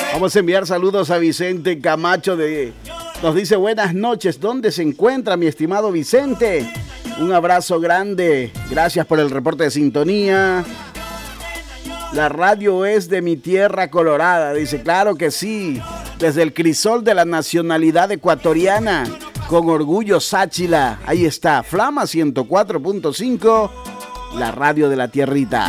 Vamos a enviar saludos a Vicente Camacho nos dice buenas noches. ¿Dónde se encuentra mi estimado Vicente? Un abrazo grande. Gracias por el reporte de sintonía. La radio es de mi tierra colorada. Dice, claro que sí. Desde el crisol de la nacionalidad ecuatoriana. Con orgullo, Sáchila. Ahí está, Flama 104.5. La radio de la tierrita.